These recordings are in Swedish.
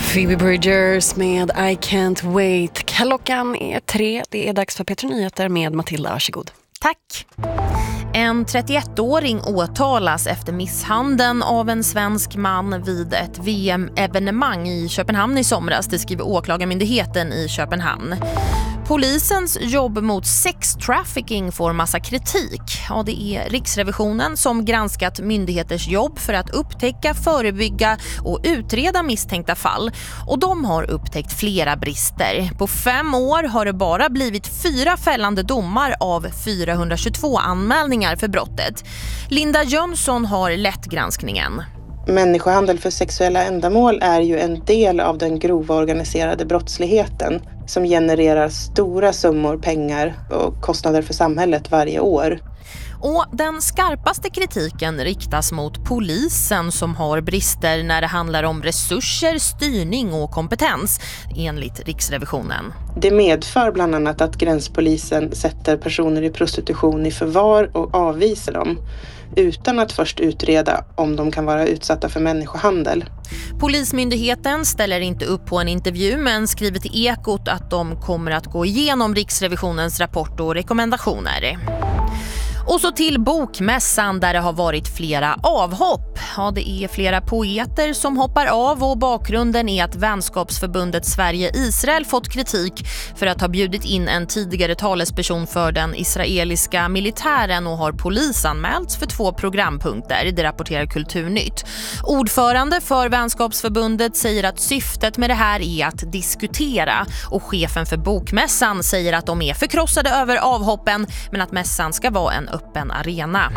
Phoebe Bridgers med I Can't Wait. Klockan är 3. Det är dags för P3 Nyheter med Matilda. Varsågod. Tack. En 31-åring åtalas efter misshandeln av en svensk man vid ett VM-evenemang i Köpenhamn i somras. Det skriver åklagarmyndigheten i Köpenhamn. Polisens jobb mot sextrafficking får massa kritik. Ja, det är Riksrevisionen som granskat myndigheters jobb för att upptäcka, förebygga och utreda misstänkta fall. Och de har upptäckt flera brister. På 5 år har det bara blivit 4 fällande domar av 422 anmälningar för brottet. Linda Jönsson har lett granskningen. Människohandel för sexuella ändamål är ju en del av den grova organiserade brottsligheten som genererar stora summor pengar och kostnader för samhället varje år. Och den skarpaste kritiken riktas mot polisen som har brister när det handlar om resurser, styrning och kompetens, enligt Riksrevisionen. Det medför bland annat att gränspolisen sätter personer i prostitution i förvar och avvisar dem utan att först utreda om de kan vara utsatta för människohandel. Polismyndigheten ställer inte upp på en intervju men skriver till Ekot att de kommer att gå igenom Riksrevisionens rapport och rekommendationer. Och så till bokmässan där det har varit flera avhopp. Ja, det är flera poeter som hoppar av och bakgrunden är att vänskapsförbundet Sverige-Israel fått kritik för att ha bjudit in en tidigare talesperson för den israeliska militären och har polisanmälts för 2 programpunkter, det rapporterar Kulturnytt. Ordförande för vänskapsförbundet säger att syftet med det här är att diskutera och chefen för bokmässan säger att de är förkrossade över avhoppen men att mässan ska vara en öppen arena.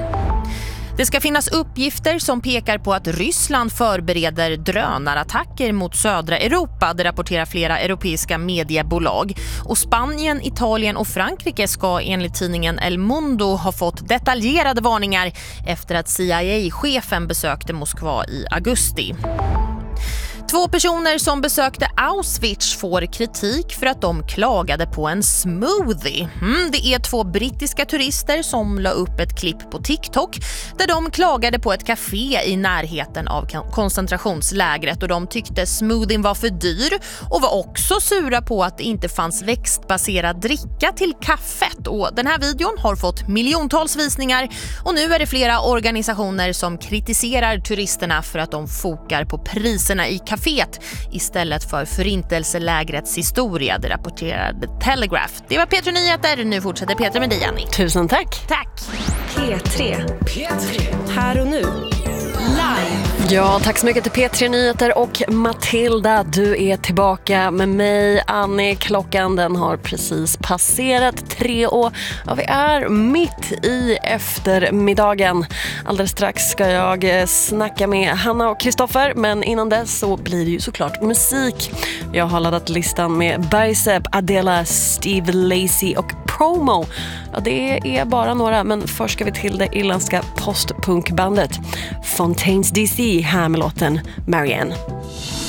Det ska finnas uppgifter som pekar på att Ryssland förbereder drönarattacker mot södra Europa, det rapporterar flera europeiska mediebolag. Och Spanien, Italien och Frankrike ska enligt tidningen El Mundo ha fått detaljerade varningar efter att CIA-chefen besökte Moskva i augusti. 2 personer som besökte Auschwitz får kritik för att de klagade på en smoothie. Det är 2 brittiska turister som la upp ett klipp på TikTok där de klagade på ett café i närheten av koncentrationslägret och de tyckte smoothien var för dyr och var också sura på att det inte fanns växtbaserad dricka till kaffet. Och den här videon har fått miljontals visningar och nu är det flera organisationer som kritiserar turisterna för att de fokar på priserna i kaféet istället för förintelselägrets historia, det rapporterade Telegraph. Det var P3 Nyheter, nu fortsätter Petra med dig, Janni. Tusen tack. Tack. P3. Här och nu. Live. Ja, tack så mycket till P3 Nyheter och Matilda. Du är tillbaka med mig, Annie. Klockan den har precis passerat 3 och ja, vi är mitt i eftermiddagen. Alldeles strax ska jag snacka med Hanna och Kristoffer, men innan dess så blir det ju såklart musik. Jag har laddat listan med Bicep, Adela, Steve Lacy och Promo. Ja, det är bara några, men först ska vi till det irländska postpunkbandet Fontaines DC här med låten Marianne.